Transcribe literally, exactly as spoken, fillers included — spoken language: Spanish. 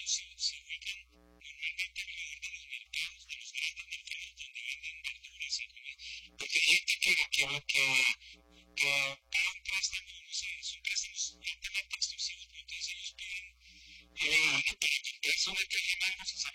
ellos se, se ubican normalmente alrededor de los mercados, de los grandes mercados donde venden verduras y comida. Porque hay gente que, que, que, que paga un préstamo, no sé, son préstamos altamente extensivos, pero entonces ellos piden eh, para comprarse un detergente algo sin saber